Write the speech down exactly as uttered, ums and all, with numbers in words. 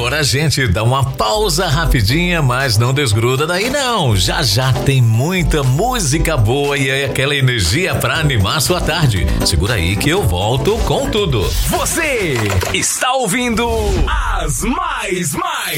amor, a gente dá uma pausa rapidinha, mas não desgruda daí não. Já já tem muita música boa e é aquela energia pra animar sua tarde. Segura aí que eu volto com tudo. Você está ouvindo As Mais Mais.